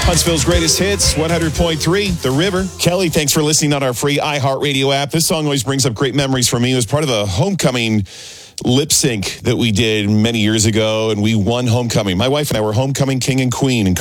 Huntsville's greatest hits, 100.3, The River. Kelly, thanks for listening on our free iHeartRadio app. This song always brings up great memories for me. It was part of a homecoming lip sync that we did many years ago, and we won homecoming. My wife and I were homecoming king and queen. And